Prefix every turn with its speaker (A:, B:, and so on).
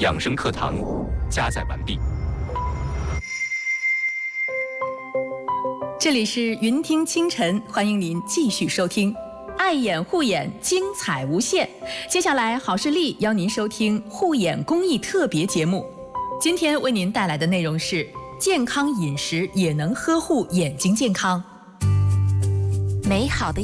A: 养生课堂加载完毕。
B: 这里是云听清晨，欢迎您继续收听。爱眼护眼，精彩无限。接下来，好视力邀您收听护眼公益特别节目。今天为您带来的内容是：健康饮食也能呵护眼睛健康。
C: 美好的